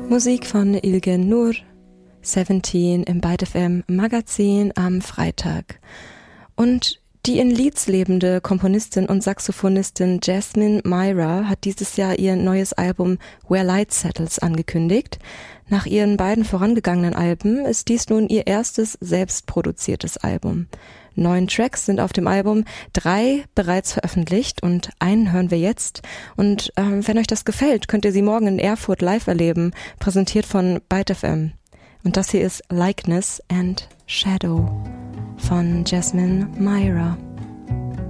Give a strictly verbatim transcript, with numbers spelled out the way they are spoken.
Musik von Ilgen Nur, siebzehn im Byte F M Magazin am Freitag. Und die in Leeds lebende Komponistin und Saxophonistin Jasmine Myra hat dieses Jahr ihr neues Album Where Light Settles angekündigt. Nach ihren beiden vorangegangenen Alben ist dies nun ihr erstes selbstproduziertes Album. Neun Tracks sind auf dem Album, drei bereits veröffentlicht und einen hören wir jetzt. Und ähm, wenn euch das gefällt, könnt ihr sie morgen in Erfurt live erleben, präsentiert von Byte F M. Und das hier ist Likeness and Shadow von Jasmine Myra.